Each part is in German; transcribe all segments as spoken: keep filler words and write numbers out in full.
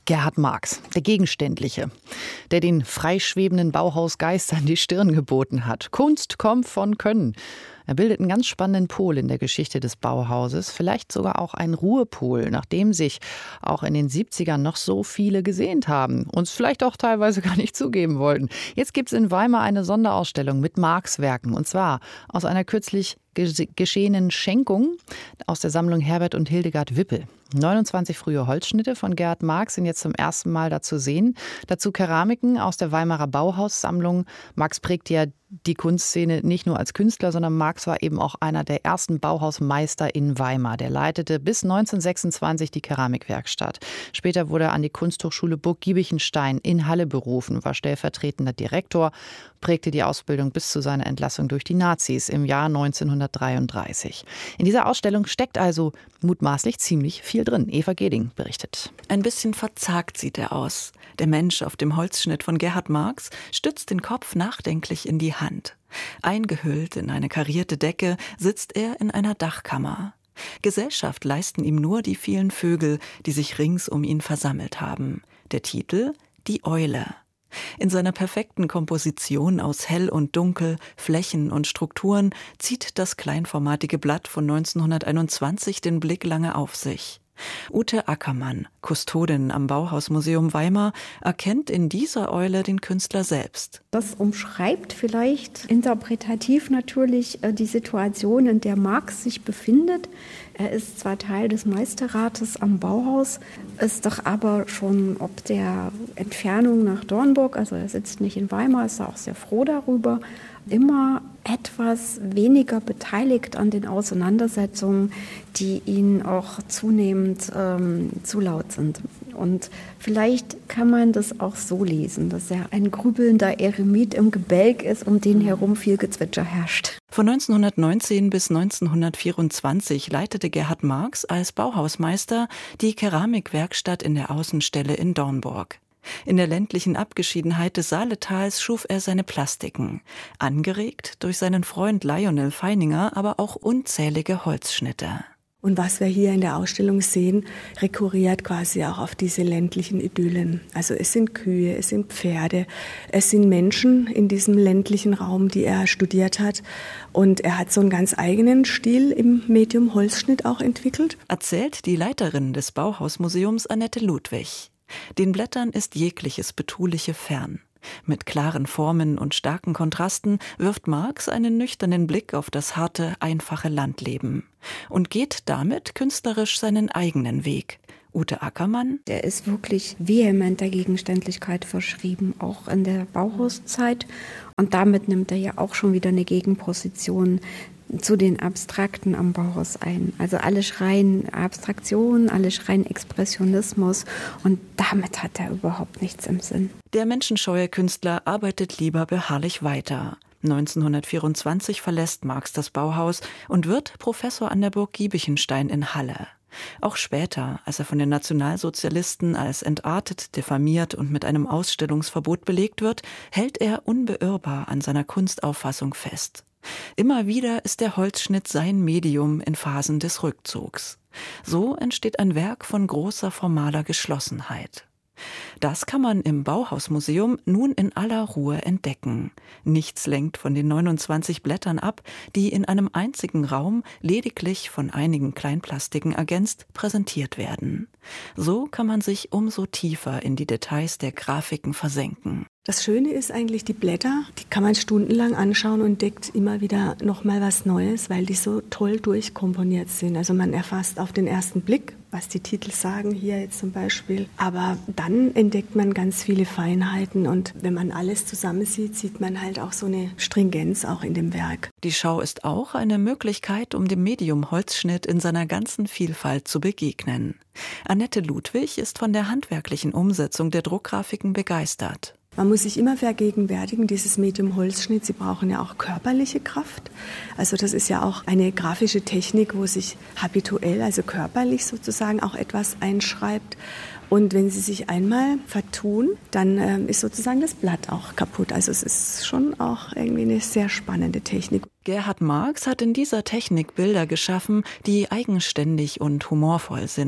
Gerhard Marx, der Gegenständliche, der den freischwebenden Bauhausgeistern die Stirn geboten hat. Kunst kommt von Können. Er bildet einen ganz spannenden Pol in der Geschichte des Bauhauses, vielleicht sogar auch einen Ruhepol, nachdem sich auch in den siebzigern noch so viele gesehnt haben, uns vielleicht auch teilweise gar nicht zugeben wollten. Jetzt gibt es in Weimar eine Sonderausstellung mit Marx-Werken, und zwar aus einer kürzlich geschehenen Schenkung aus der Sammlung Herbert und Hildegard Wippel. neunundzwanzig frühe Holzschnitte von Gerhard Marx sind jetzt zum ersten Mal da zu sehen. Dazu Keramiken aus der Weimarer Bauhaussammlung. Marx prägt ja die Kunstszene nicht nur als Künstler, sondern Marx war eben auch einer der ersten Bauhausmeister in Weimar. Der leitete bis neunzehnhundertsechsundzwanzig die Keramikwerkstatt. Später wurde er an die Kunsthochschule Burg Giebichenstein in Halle berufen, war stellvertretender Direktor, prägte die Ausbildung bis zu seiner Entlassung durch die Nazis im Jahr neunzehnhundertdreiunddreißig. In dieser Ausstellung steckt also mutmaßlich ziemlich viel drin. Eva Geding berichtet. Ein bisschen verzagt sieht er aus. Der Mensch auf dem Holzschnitt von Gerhard Marx stützt den Kopf nachdenklich in die Hand. Eingehüllt in eine karierte Decke sitzt er in einer Dachkammer. Gesellschaft leisten ihm nur die vielen Vögel, die sich rings um ihn versammelt haben. Der Titel: Die Eule. In seiner perfekten Komposition aus Hell und Dunkel, Flächen und Strukturen zieht das kleinformatige Blatt von neunzehnhunderteinundzwanzig den Blick lange auf sich. Ute Ackermann, Kustodin am Bauhausmuseum Weimar, erkennt in dieser Eule den Künstler selbst. Das umschreibt vielleicht interpretativ natürlich die Situation, in der Marx sich befindet. Er ist zwar Teil des Meisterrates am Bauhaus, ist doch aber schon ob der Entfernung nach Dornburg, also er sitzt nicht in Weimar, ist auch sehr froh darüber, immer etwas weniger beteiligt an den Auseinandersetzungen, die ihn auch zunehmend ähm, zu laut sind. Und vielleicht kann man das auch so lesen, dass er ein grübelnder Eremit im Gebälk ist, um den herum viel Gezwitscher herrscht. Von neunzehnhundertneunzehn bis neunzehnhundertvierundzwanzig leitete Gerhard Marx als Bauhausmeister die Keramikwerkstatt in der Außenstelle in Dornburg. In der ländlichen Abgeschiedenheit des Saaletals schuf er seine Plastiken, angeregt durch seinen Freund Lionel Feininger, aber auch unzählige Holzschnitte. Und was wir hier in der Ausstellung sehen, rekurriert quasi auch auf diese ländlichen Idyllen. Also es sind Kühe, es sind Pferde, es sind Menschen in diesem ländlichen Raum, die er studiert hat. Und er hat so einen ganz eigenen Stil im Medium Holzschnitt auch entwickelt. Erzählt die Leiterin des Bauhausmuseums Annette Ludwig. Den Blättern ist jegliches Betuliche fern. Mit klaren Formen und starken Kontrasten wirft Marx einen nüchternen Blick auf das harte, einfache Landleben und geht damit künstlerisch seinen eigenen Weg. Ute Ackermann. Er ist wirklich vehement der Gegenständlichkeit verschrieben, auch in der Bauhauszeit. Und damit nimmt er ja auch schon wieder eine Gegenposition zu den Abstrakten am Bauhaus ein. Also alle schreien Abstraktion, alle schreien Expressionismus und damit hat er überhaupt nichts im Sinn. Der menschenscheue Künstler arbeitet lieber beharrlich weiter. neunzehnhundertvierundzwanzig verlässt Marx das Bauhaus und wird Professor an der Burg Giebichenstein in Halle. Auch später, als er von den Nationalsozialisten als entartet, diffamiert und mit einem Ausstellungsverbot belegt wird, hält er unbeirrbar an seiner Kunstauffassung fest. Immer wieder ist der Holzschnitt sein Medium in Phasen des Rückzugs. So entsteht ein Werk von großer formaler Geschlossenheit. Das kann man im Bauhausmuseum nun in aller Ruhe entdecken. Nichts lenkt von den neunundzwanzig Blättern ab, die in einem einzigen Raum, lediglich von einigen Kleinplastiken ergänzt, präsentiert werden. So kann man sich umso tiefer in die Details der Grafiken versenken. Das Schöne ist eigentlich, die Blätter, die kann man stundenlang anschauen und entdeckt immer wieder nochmal was Neues, weil die so toll durchkomponiert sind. Also man erfasst auf den ersten Blick, was die Titel sagen, hier jetzt zum Beispiel. Aber dann entdeckt man ganz viele Feinheiten und wenn man alles zusammen sieht, sieht man halt auch so eine Stringenz auch in dem Werk. Die Schau ist auch eine Möglichkeit, um dem Medium Holzschnitt in seiner ganzen Vielfalt zu begegnen. Annette Ludwig ist von der handwerklichen Umsetzung der Druckgrafiken begeistert. Man muss sich immer vergegenwärtigen, dieses Medium Holzschnitt, Sie brauchen ja auch körperliche Kraft. Also das ist ja auch eine grafische Technik, wo sich habituell, also körperlich sozusagen auch etwas einschreibt. Und wenn Sie sich einmal vertun, dann äh, ist sozusagen das Blatt auch kaputt. Also es ist schon auch irgendwie eine sehr spannende Technik. Gerhard Marx hat in dieser Technik Bilder geschaffen, die eigenständig und humorvoll sind,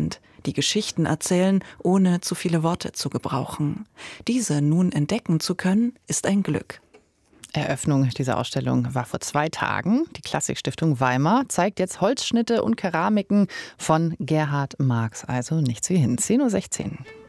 die Geschichten erzählen, ohne zu viele Worte zu gebrauchen. Diese nun entdecken zu können, ist ein Glück. Eröffnung dieser Ausstellung war vor zwei Tagen. Die Klassikstiftung Weimar zeigt jetzt Holzschnitte und Keramiken von Gerhard Marx. Also nichts wie hin. zehn Uhr sechzehn.